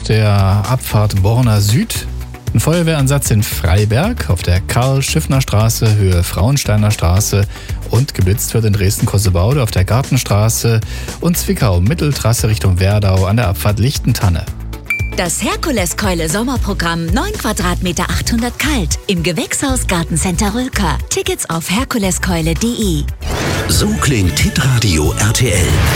der Abfahrt Borna Süd. Ein Feuerwehreinsatz in Freiberg auf der Karl-Schiffner-Straße, Höhe Frauensteiner Straße und geblitzt wird in Dresden-Kossebaude auf der Gartenstraße und Zwickau-Mitteltrasse Richtung Werdau an der Abfahrt Lichtentanne. Das Herkuleskeule Sommerprogramm 9 Quadratmeter 800 kalt im Gewächshaus Gartencenter Rülker. Tickets auf herkuleskeule.de. So klingt Hitradio RTL.